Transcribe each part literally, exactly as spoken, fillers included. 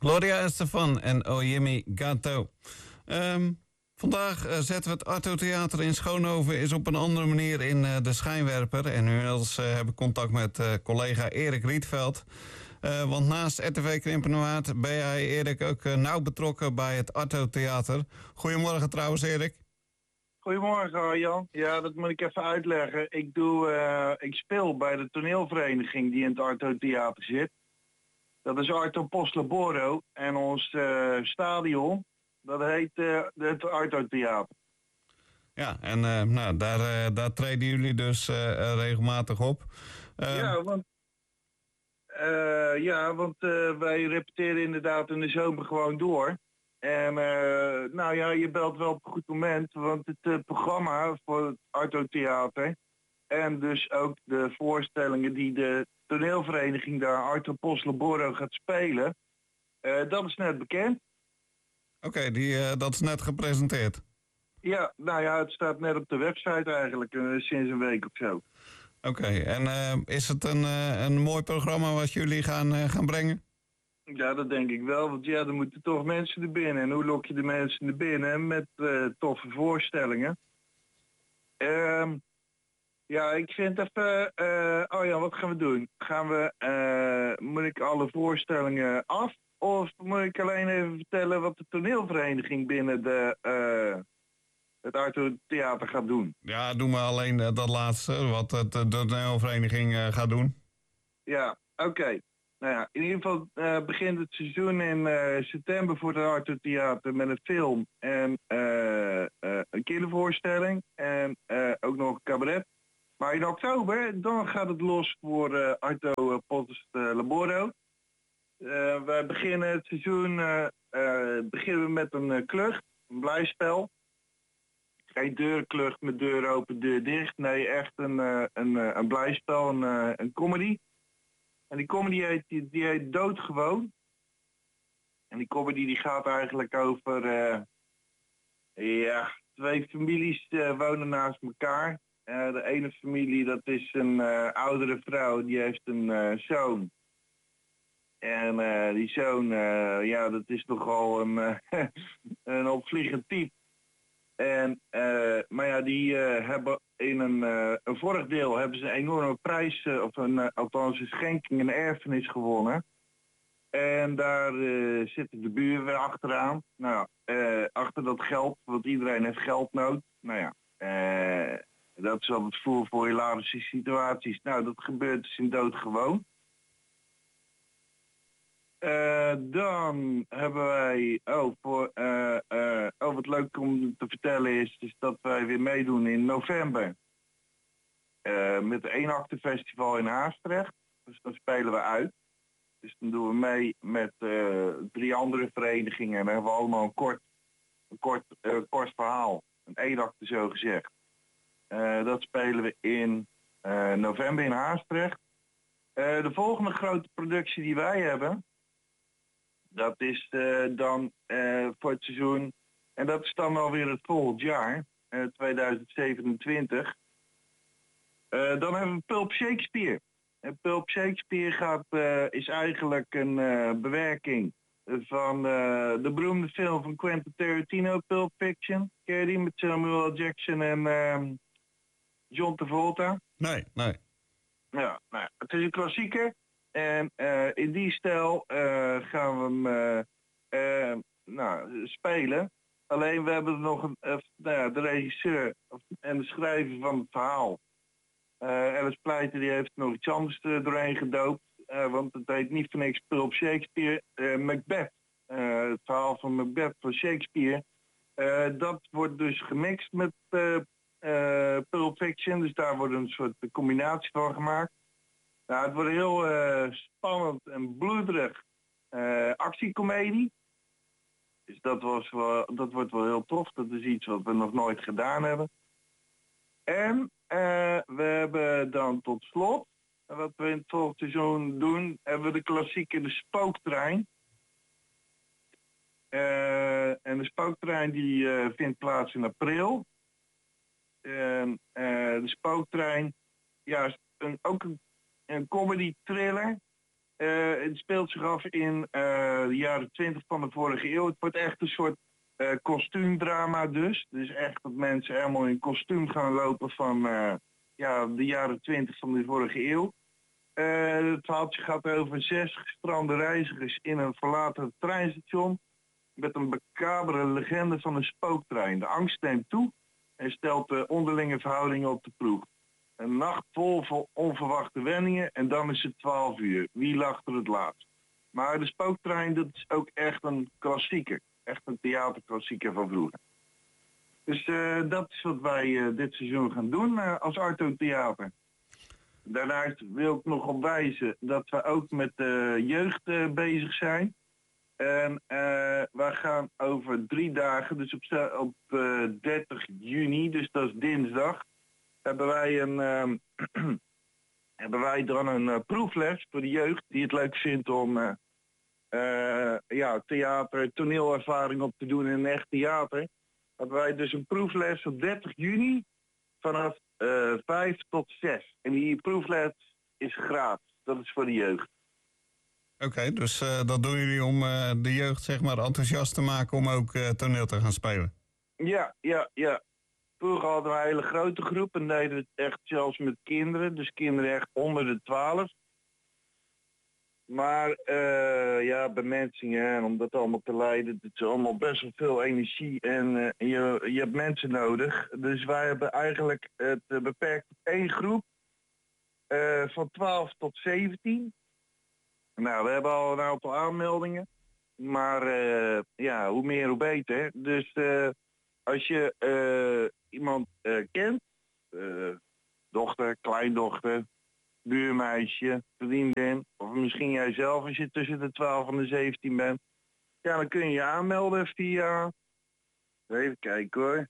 Gloria Estefan en Oyemi Gato. Um, vandaag uh, zetten we het Arto Theater in Schoonhoven is op een andere manier in uh, de schijnwerper. En inmiddels uh, heb ik contact met uh, collega Erik Rietveld. Uh, want naast R T V Krimpenerwaard ben jij, Erik, ook uh, nauw betrokken bij het Arto Theater. Goedemorgen trouwens, Erik. Goedemorgen, Jan. Ja, dat moet ik even uitleggen. Ik, doe, uh, ik speel bij de toneelvereniging die in het Arto Theater zit. Dat is Arto Post-Laboro. En ons uh, stadion, dat heet uh, het Arto Theater. Ja, en uh, nou, daar, uh, daar treden jullie dus uh, regelmatig op. Uh, ja, want, uh, ja, want uh, wij repeteren inderdaad in de zomer gewoon door. En uh, nou ja, je belt wel op een goed moment, want het uh, programma voor het Arto Theater en dus ook de voorstellingen die de toneelvereniging daar, Arto Post-Laboro, gaat spelen, uh, dat is net bekend. Oké, okay, uh, dat is net gepresenteerd. Ja, nou ja, het staat net op de website eigenlijk, uh, sinds een week of zo. Oké, okay, en uh, is het een, uh, een mooi programma wat jullie gaan, uh, gaan brengen? Ja, dat denk ik wel, want ja, er moeten toch mensen er binnen. En hoe lok je de mensen er binnen? Met uh, toffe voorstellingen. Uh, ja, ik vind even... Uh, oh ja, wat gaan we doen? Gaan we... Uh, moet ik alle voorstellingen af? Of moet ik alleen even vertellen wat de toneelvereniging binnen de, uh, het Arto Theater gaat doen? Ja, doe maar alleen uh, dat laatste, wat de, de toneelvereniging uh, gaat doen. Ja, oké. Okay. Nou ja, in ieder geval uh, begint het seizoen in uh, september voor het Arto Theater met een film en uh, uh, een kindervoorstelling en uh, ook nog een cabaret. Maar in oktober, dan gaat het los voor uh, Arto Post-Laboro. Uh, wij beginnen het seizoen uh, uh, beginnen we met een uh, klucht, een blijspel. Geen deurklucht met deur open, deur dicht. Nee, echt een, uh, een, uh, een blijspel, een, uh, een comedy. En die comedy heet, die, die heet Doodgewoon. En die comedy die gaat eigenlijk over... Uh, ja, twee families uh, wonen naast elkaar. Uh, de ene familie, dat is een uh, oudere vrouw, die heeft een uh, zoon. En uh, die zoon, uh, ja, dat is nogal een, uh, een opvliegend type. En, uh, maar ja, die uh, hebben in een, uh, een vorig deel hebben ze een enorme prijs, uh, of een, uh, althans een schenking, een erfenis gewonnen. En daar uh, zitten de buren weer achteraan. Nou, uh, achter dat geld, want iedereen heeft geldnood. Nou ja, uh, dat is altijd voer voor hilarische situaties. Nou, dat gebeurt dus in Doodgewoon. Uh, dan hebben wij, oh, voor, uh, uh, oh, wat leuk om te vertellen is, is dat wij weer meedoen in november uh, met het Eenaktenfestival in Haastrecht. Dus dan spelen we uit. Dus dan doen we mee met uh, drie andere verenigingen en dan hebben we allemaal een kort, een kort, uh, kort verhaal, een eenakte zo gezegd. Uh, dat spelen we in uh, november in Haastrecht. Uh, de volgende grote productie die wij hebben, dat is uh, dan uh, voor het seizoen, en dat is dan alweer het volgend jaar, uh, tweeduizend zevenentwintig. Uh, dan hebben we Pulp Shakespeare. En Pulp Shakespeare gaat, uh, is eigenlijk een uh, bewerking van uh, de beroemde film van Quentin Tarantino, Pulp Fiction. Ken je die met Samuel L. Jackson en uh, John Travolta? Nee, nee. Ja, nou, het is een klassieker. En uh, in die stijl uh, gaan we hem uh, uh, nou, spelen. Alleen we hebben nog een, uh, nou ja, de regisseur en de schrijver van het verhaal. Uh, Alice Pleiter die heeft nog iets anders uh, doorheen gedoopt. Uh, want het heet niet voor niks Pulp Shakespeare. Uh, Macbeth. Uh, het verhaal van Macbeth van Shakespeare. Uh, dat wordt dus gemixt met uh, uh, Pulp Fiction. Dus daar wordt een soort combinatie van gemaakt. Nou, het wordt heel uh, spannend en bloederig uh, actiecomedie. Dus dat, was wel, dat wordt wel heel tof. Dat is iets wat we nog nooit gedaan hebben. En uh, we hebben dan tot slot, wat we in het volgende seizoen doen, hebben we de klassieke de Spooktrein. Uh, en de Spooktrein die uh, vindt plaats in april. Uh, uh, de Spooktrein, ja, is een, ook een een comedy thriller. Uh, het speelt zich af in uh, de jaren twintig van de vorige eeuw. Het wordt echt een soort uh, kostuumdrama dus. Dus echt dat mensen helemaal in kostuum gaan lopen van uh, ja, de jaren twintig van de vorige eeuw. Uh, het verhaaltje gaat over zes gestrande reizigers in een verlaten treinstation met een macabere legende van een spooktrein. De angst neemt toe en stelt de onderlinge verhoudingen op de proef. Een nacht vol onverwachte wendingen en dan is het twaalf uur. Wie lacht er het laatst? Maar de spooktrein, dat is ook echt een klassieker. Echt een theaterklassieker van vroeger. Dus uh, dat is wat wij uh, dit seizoen gaan doen uh, als Arto Theater. Daarnaast wil ik nog op wijzen dat we ook met de jeugd uh, bezig zijn. En uh, wij gaan over drie dagen, dus op, op uh, dertig juni, dus dat is dinsdag, hebben wij, een, uh, hebben wij dan een uh, proefles voor de jeugd die het leuk vindt om uh, uh, ja, theater, toneelervaring op te doen in een echt theater. Hebben wij dus een proefles op dertig juni vanaf uh, vijf tot zes. En die proefles is gratis, dat is voor de jeugd. Oké, okay, dus uh, dat doen jullie om uh, de jeugd zeg maar enthousiast te maken om ook uh, toneel te gaan spelen? Ja, ja, ja. Vroeger hadden we een hele grote groep en deden het echt zelfs met kinderen. Dus kinderen echt onder de twaalf. Maar uh, ja, bij mensen, om dat allemaal te leiden, het is allemaal best wel veel energie en uh, je, je hebt mensen nodig. Dus wij hebben eigenlijk het uh, beperkt tot één groep uh, van twaalf tot zeventien. Nou, we hebben al een aantal aanmeldingen. Maar uh, ja, hoe meer hoe beter. Dus uh, als je uh, iemand uh, kent, uh, dochter, kleindochter, buurmeisje, vriendin, of misschien jijzelf als je tussen de twaalf en de zeventien bent, ja, dan kun je je aanmelden via, even kijken hoor,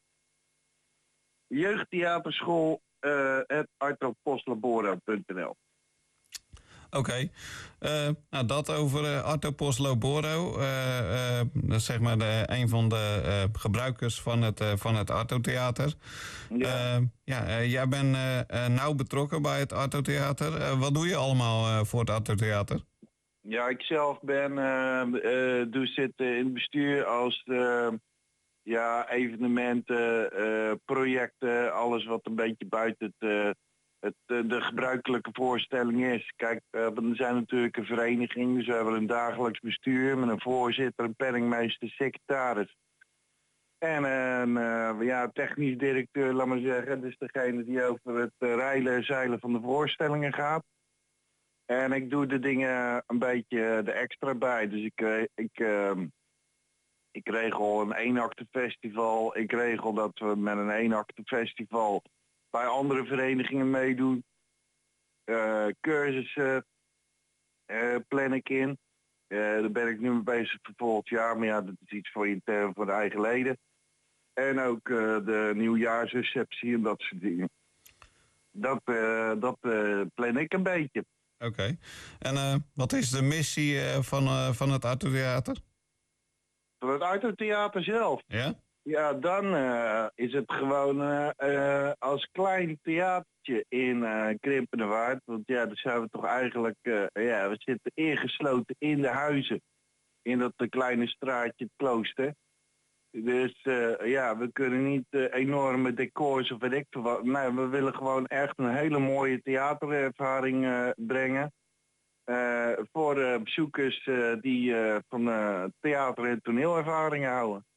jeugdtheaterschool uh, at artoposlabora punt n l. Oké, okay. uh, nou dat over uh, Arto Poslabora, uh, uh, dat is zeg maar de, een van de uh, gebruikers van het, uh, van het Arto Theater. Ja, uh, ja uh, jij bent uh, uh, nauw betrokken bij het Arto Theater. Uh, wat doe je allemaal uh, voor het Arto Theater? Ja, ik zelf ben, uh, uh, doe zitten in het bestuur als uh, ja, evenementen, uh, projecten, alles wat een beetje buiten het... Uh, Het, de gebruikelijke voorstelling is. Kijk, uh, we zijn natuurlijk een vereniging, dus we hebben een dagelijks bestuur met een voorzitter, een penningmeester, secretaris. En een uh, ja, technisch directeur, laat maar zeggen. Dus degene die over het uh, rijlen en zeilen van de voorstellingen gaat. En ik doe de dingen een beetje er extra bij. Dus ik, uh, ik, uh, ik regel een eenaktenfestival. Ik regel dat we met een eenaktenfestival bij andere verenigingen meedoen. Uh, cursussen uh, plan ik in. Uh, daar ben ik nu mee bezig voor volgend jaar. Maar ja, dat is iets voor intern voor de eigen leden. En ook uh, de nieuwjaarsreceptie en dat soort dingen. Dat, uh, dat uh, plan ik een beetje. Oké. Okay. En uh, wat is de missie uh, van, uh, van het Arto Theater? Van het Arto Theater zelf? Ja. Ja, dan uh, is het gewoon uh, uh, als klein theatertje in uh, Krimpenerwaard. Want ja, daar zijn we toch eigenlijk, uh, ja, we zitten ingesloten in de huizen. In dat uh, kleine straatje, het klooster. Dus uh, ja, we kunnen niet uh, enorme decors of weet ik veel wat. Nee, we willen gewoon echt een hele mooie theaterervaring uh, brengen. Uh, voor uh, bezoekers uh, die uh, van uh, theater- en toneelervaringen houden.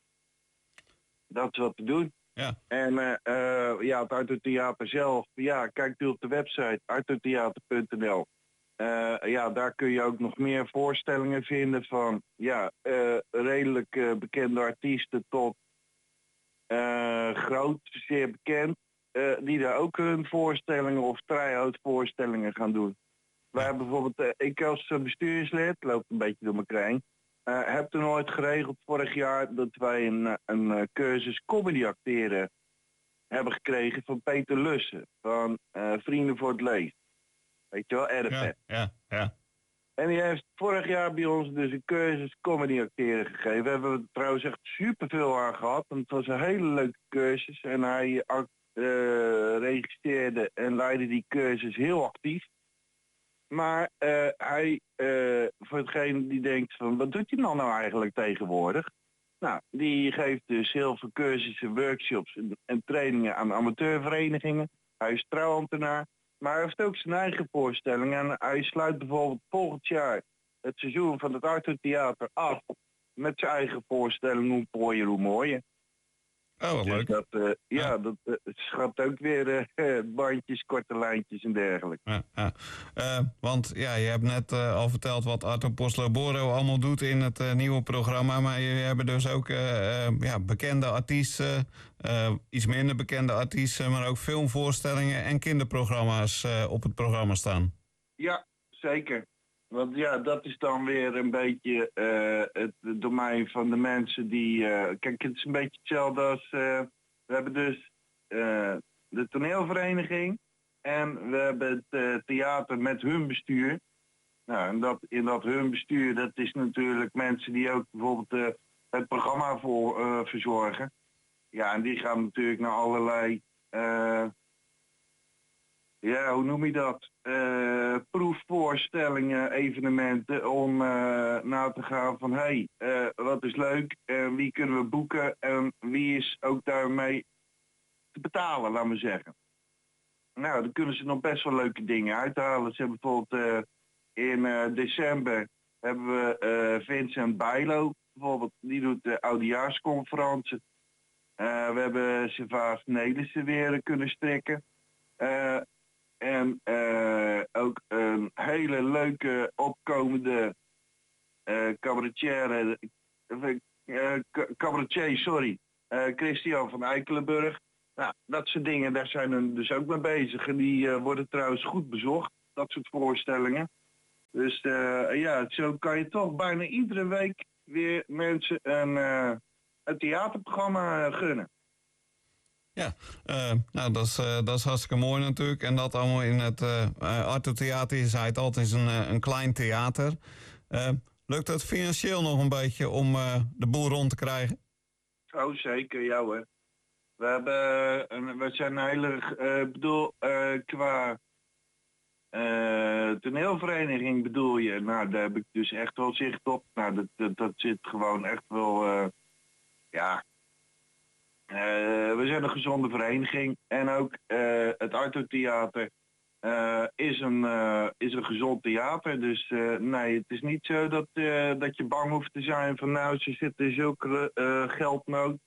Dat is wat te doen. Ja. En uh, uh, ja, het Arto Theater zelf, ja, kijk u op de website artotheater punt n l. Uh, ja, daar kun je ook nog meer voorstellingen vinden van ja, uh, redelijk uh, bekende artiesten tot uh, groot, zeer bekend, uh, die daar ook hun voorstellingen of try-out voorstellingen gaan doen. Wij hebben bijvoorbeeld, uh, ik als bestuurslid, loopt een beetje door mijn kring, Uh, heb toen ooit geregeld vorig jaar dat wij een, een cursus comedy acteren hebben gekregen van Peter Lussen van uh, Vrienden voor het Leven. Weet je wel, R F F. Ja, ja, ja. En die heeft vorig jaar bij ons dus een cursus comedy acteren gegeven. We hebben er trouwens echt superveel aan gehad. En het was een hele leuke cursus. En hij uh, registreerde en leidde die cursus heel actief. Maar uh, hij, uh, voor hetgene die denkt van, wat doet hij nou nou eigenlijk tegenwoordig? Nou, die geeft dus heel veel cursussen, workshops en, en trainingen aan amateurverenigingen. Hij is trouwambtenaar, maar hij heeft ook zijn eigen voorstelling. En hij sluit bijvoorbeeld volgend jaar het seizoen van het Arthur Theater af met zijn eigen voorstelling Hoe pooier, hoe mooier. Oh, wat dus leuk. Dat, uh, ja, ja, dat uh, schat ook weer uh, bandjes, korte lijntjes en dergelijke. Ja, ja. Uh, want ja, je hebt net uh, al verteld wat Arthur Posloboro allemaal doet in het uh, nieuwe programma. Maar jullie hebben dus ook uh, uh, ja, bekende artiesten, uh, iets minder bekende artiesten, maar ook filmvoorstellingen en kinderprogramma's uh, op het programma staan. Ja, zeker. Want ja, dat is dan weer een beetje uh, het domein van de mensen die... Uh, kijk, het is een beetje hetzelfde als... Uh, we hebben dus uh, de toneelvereniging en we hebben het uh, theater met hun bestuur. Nou, en dat, in dat hun bestuur, dat is natuurlijk mensen die ook bijvoorbeeld uh, het programma voor uh, verzorgen. Ja, en die gaan natuurlijk naar allerlei... Uh, Ja, hoe noem je dat? Uh, proefvoorstellingen, evenementen om uh, na te gaan van hé, hey, uh, wat is leuk en wie kunnen we boeken en wie is ook daarmee te betalen, laat maar zeggen. Nou, dan kunnen ze nog best wel leuke dingen uithalen. Ze hebben bijvoorbeeld uh, in uh, december hebben we uh, Vincent Bijlo, bijvoorbeeld, die doet de oudejaarsconferentie. Uh, we hebben Servaas Nelissen weer kunnen strikken. Uh, En uh, ook een hele leuke opkomende uh, cabaretier, uh, cabaretier, sorry, uh, Christian van Eikelenburg. Nou, dat soort dingen, daar zijn we dus ook mee bezig. En die uh, worden trouwens goed bezocht, dat soort voorstellingen. Dus uh, ja, zo kan je toch bijna iedere week weer mensen een, uh, een theaterprogramma gunnen. Ja, uh, nou, dat is, uh, dat is hartstikke mooi natuurlijk. En dat allemaal in het uh, Arthur Theater. Je zei het altijd, is een, uh, een klein theater. Uh, lukt het financieel nog een beetje om uh, de boel rond te krijgen? Oh, zeker, ja hoor. We hebben, uh, we zijn een hele, ik uh, bedoel, uh, qua uh, toneelvereniging bedoel je. Nou, daar heb ik dus echt wel zicht op. Nou, dat, dat, dat zit gewoon echt wel, uh, ja... Uh, we zijn een gezonde vereniging en ook uh, het Arthur Theater uh, is, een, uh, is een gezond theater. Dus uh, nee, het is niet zo dat, uh, dat je bang hoeft te zijn van nou, ze zitten in zulke uh, geldnood.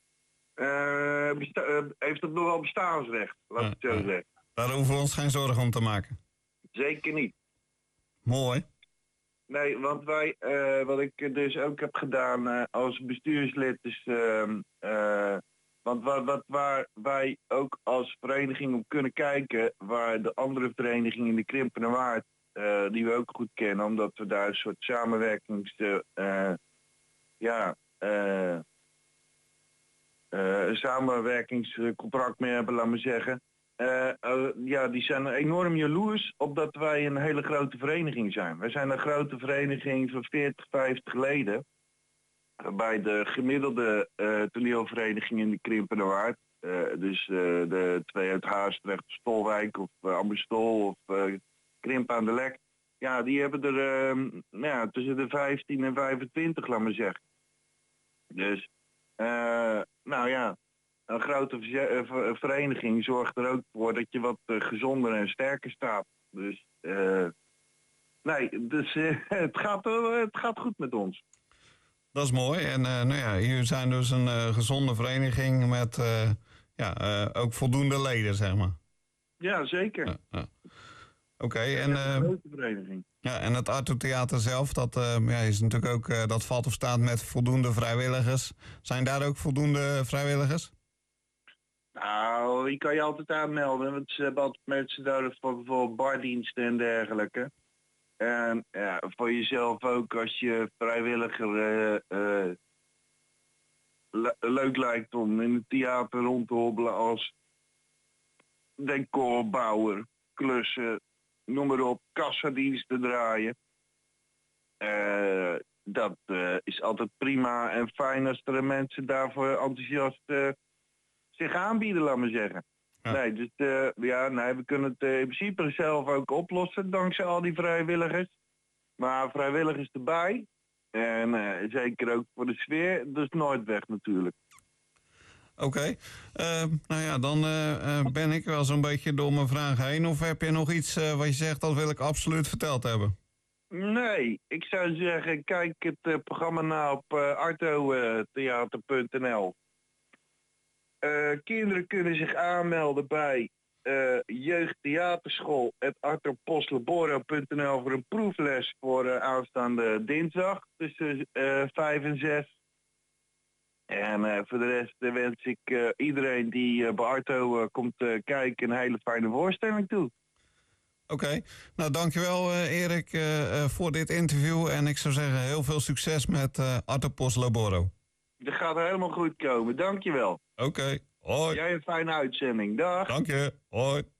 Uh, besta- uh, heeft het nog wel bestaansrecht, laat ik het zo zeggen. Daar hoeven we ons geen zorgen om te maken. Zeker niet. Mooi. Nee, want wij, uh, wat ik dus ook heb gedaan uh, als bestuurslid is... Uh, uh, Want wat, wat, waar wij ook als vereniging op kunnen kijken, waar de andere verenigingen in de Krimpen en Waard, uh, die we ook goed kennen, omdat we daar een soort samenwerkings, uh, ja, uh, uh, samenwerkingscontract mee hebben, laat maar zeggen. Uh, uh, ja, die zijn enorm jaloers op dat wij een hele grote vereniging zijn. Wij zijn een grote vereniging van veertig, vijftig leden. Bij de gemiddelde uh, toneelvereniging in de Krimpen en Waard, uh, dus uh, de twee uit Haastrecht, Stolwijk of uh, Amberstol of uh, Krimpen aan de Lek, ja, die hebben er uh, ja, tussen de vijftien en vijfentwintig, laat maar zeggen. Dus, uh, nou ja, een grote uh, vereniging zorgt er ook voor dat je wat uh, gezonder en sterker staat. Dus, uh, nee, dus uh, het, gaat, uh, het gaat goed met ons. Dat is mooi. En uh, nou ja, jullie zijn dus een uh, gezonde vereniging met uh, ja, uh, ook voldoende leden, zeg maar. Ja, zeker. Ja, ja. Oké, okay, en, uh, een grote vereniging. Ja, en het Arthur Theater zelf, dat uh, ja, is natuurlijk ook, uh, dat valt of staat met voldoende vrijwilligers. Zijn daar ook voldoende vrijwilligers? Nou, je kan je altijd aanmelden, want ze hebben altijd mensen nodig voor bijvoorbeeld bardiensten en dergelijke. En ja, voor jezelf ook, als je vrijwilliger uh, uh, le- leuk lijkt om in het theater rond te hobbelen als decorbouwer, klussen, noem maar op, kassadiensten draaien. Uh, dat uh, is altijd prima en fijn als er mensen daarvoor enthousiast uh, zich aanbieden, laat maar zeggen. Ja. Nee, dus uh, ja, nee, we kunnen het uh, in principe zelf ook oplossen dankzij al die vrijwilligers. Maar vrijwilligers erbij. En uh, zeker ook voor de sfeer, dus nooit weg natuurlijk. Oké, okay. uh, nou ja, dan uh, uh, ben ik wel zo'n beetje door mijn vraag heen. Of heb je nog iets uh, wat je zegt, dat wil ik absoluut verteld hebben? Nee, ik zou zeggen, kijk het uh, programma na op uh, artotheater punt n l. Uh, kinderen kunnen zich aanmelden bij uh, jeugdtheaterschool at artoposlaboro punt n l voor een proefles voor uh, aanstaande dinsdag tussen uh, vijf en zes. En uh, voor de rest uh, wens ik uh, iedereen die uh, bij Arto uh, komt uh, kijken een hele fijne voorstelling toe. Oké, okay. Nou dankjewel uh, Erik uh, uh, voor dit interview en ik zou zeggen heel veel succes met uh, Artoposlaboro. Dat gaat helemaal goed komen, dankjewel. Oké, okay. Hoi. Jij een fijne uitzending, dag. Dank je, hoi.